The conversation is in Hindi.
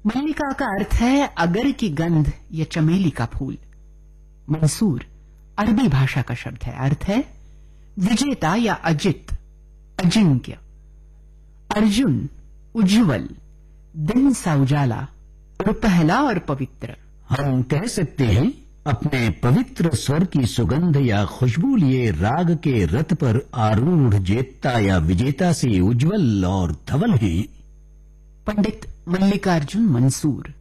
मल्लिका का अर्थ है अगर की गंध या चमेली का फूल। मंसूर अरबी भाषा का शब्द है, अर्थ है विजेता या अजित, अजिंक्य। अर्जुन उज्ज्वल, दिन सा उजाला और पहला और पवित्र। हम कह सकते हैं अपने पवित्र स्वर की सुगंध या खुशबू लिए राग के रथ पर आरूढ़ जेता या विजेता से उज्जवल और धवल है। पंडित मल्लिकार्जुन मंसूर।